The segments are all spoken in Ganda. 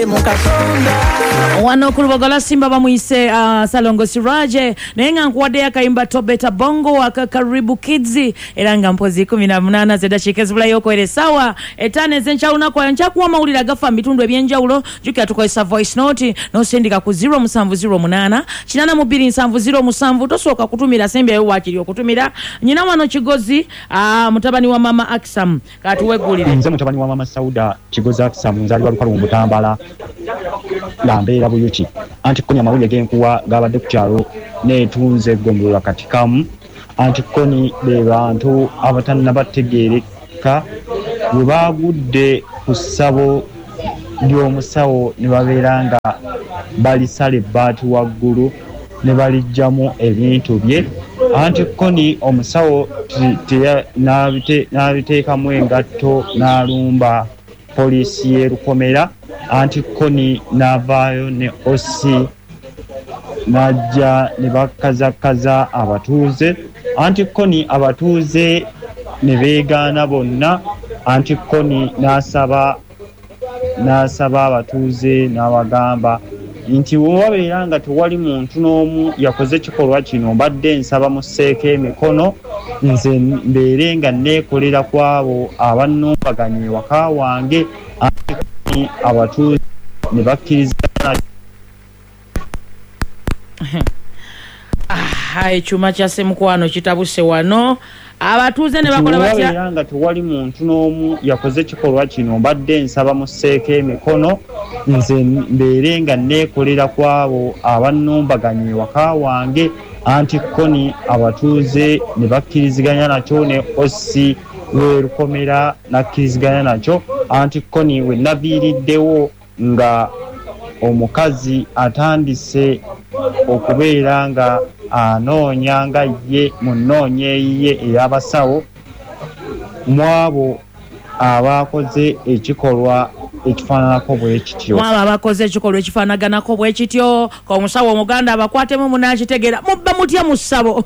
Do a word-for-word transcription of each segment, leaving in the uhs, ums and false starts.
Wano kulubogola Simba bamuyise uh, Salongo Siraje nenga nkuwadde akayimba Tobeta Bongo aka Karibu Kids era nga mpozi kumi na munana zedashike zibula yoko ere sawa etane zenchauna kwa nchakuwa mawulira gafa mitundu ebyenjawulo juki atukoyesa voice note no sendika ku zero musanvu zero munana kinana mubiri nsanvu zero musanvu tosooka kutumira sembe yo wakiri okutumira nyina wano Kigozi uh, mutabani wa mama Aksam katuwegulire nze mutabani wa mama Sauda Kigozi Aksam nzali balukalu mutambala Lambera buyuki anti konya mawulire genkuwa gabadde ku kyalo netunze gomulwa katikamu anti koni be bantu abatanna bategereka bwe bagudde ku ssabo ly'omusawo ne babeeranga balisale baati waggulu ne balijjamu ebintu bye anti koni omusawo n'abiteekamu engatto n'alumba polisi y'erukomera anti koni n'avaayo ne osi najja ne bakazakaza abatuuze anti koni abatuuze ne beegaana bonna anti koni n'asaba n'asaba abatuuze n'abagamba nti wabeera nga tewali muntu n'omu yakoze ekikolwa kino mbadde nsaba musseeko emikono nze mbeere nga neekolera ku abo abannumbaganye ewaka wange anti koni abatuuze ne bakkirizana ah ekyuma kya Semukwano kitabuse wano abatuuze ne bakola batya nga tewali muntu n'omu yakoze ekikolwa kino mbadde nsaba musseeko emikono nze mbeere nga neekolera ku abo abannumbaganye ewaka wange anti koni abatuuze ne bakkiriziganya nakyo ne osi lw'erukomera nakkiriziganya nakyo anti koni we naviiriddewo nga omukazi atandise okubeera nga anoonya nga ye munoonye ye ey'abasawo mwabo abakoze ekikolwa ekifaananako bwe kityo mwabo abakoze ekikolwa ekifaanaganako bwe kityo k'omusawo omuganda abakwatemu munakitegeera mubba mutya mu ssabo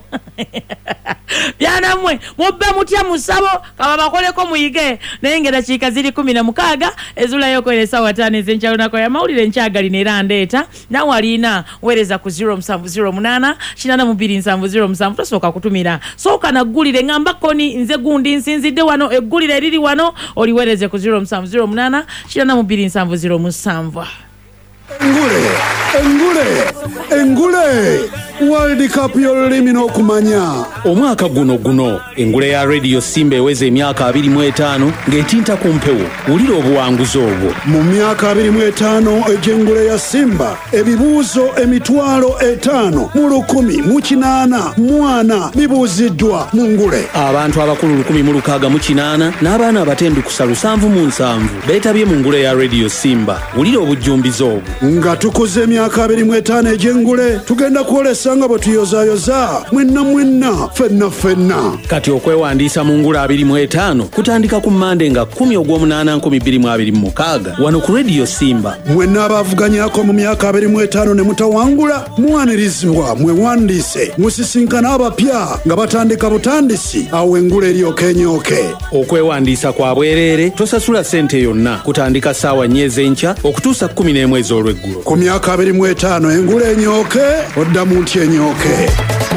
byanamwe mubba mutya mu ssabo kaba bakoleko muyige naye ng'eddakiika ziri kumi na mukaaga ezulayo okwelesa wataano ez'enkyalonako y'amawulire enkyagalina era ndeeta nawe alina weereza ku zero musanvu zero munana kinana mubiri nsanvu zero musanvu tosooka kutumira sooka naggulire ngamba koni nze gundi nsinzidde wano eggulire eriri wano oliweereze ku zero musanvu zero munana kinana mubiri nsanvu zero musanvu Engule, engule, engule. World Cup y'olulimi n'okumanya. Omwaka guno guno engule ya Radio Simba eweze emyaka abiri mu etaano ng'etinta ku mpewo. Wulira obuwanguzi obwo. Mu myaka abiri mu etaano egy'engule ya Simba ebibuuzo emitwalo etaano mu lukumi mu kinaana mu ana bibuuziddwa mu ngule. Abantu abakulu lukumi mu lukaaga mu kinaana n'abaana abatendukusa lusanvu mu nsanvu beetabye mu ngule ya Radio Simba. Wulira obujjumbizi obwo. Nga tukuze emyaka abiri mu etaano egy'engule tugenda kwolesa nga bwe tuyozaayoza mwenna mwenna fenna fenna. Kati okwewandiisa mu ngule abiri mu etaano kutandika ku Mande nga kumi ogw'omunaana nkumi bbiri mu abiri mu mukaaga wano ku Radio Simba. Mwenna abaavuganyako mu myaka abiri mu etaano ne mutawangula muwanirizibwa mwewandiise musisinkana abapya nga batandika butandisi awo engule eryoka enyooke. Okwewandiisa kwa bwereere tosasula ssente yonna kutandika ssaawa nnya ez'enkya okutuusa kumi n'emu ez'olweggulo. Ku myaka abiri mu etaano engule enyooke oddamu ntya enyooke.